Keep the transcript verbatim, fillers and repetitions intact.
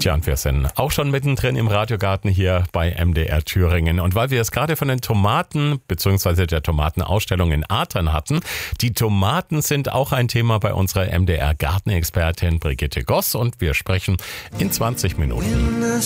Tja, und wir sind auch schon mittendrin im Radiogarten hier bei M D R Thüringen. Und weil wir es gerade von den Tomaten bzw. der Tomatenausstellung in Adern hatten, die Tomaten sind auch ein Thema bei unserer M D R Gartenexpertin Brigitte Goss und wir sprechen in zwanzig Minuten.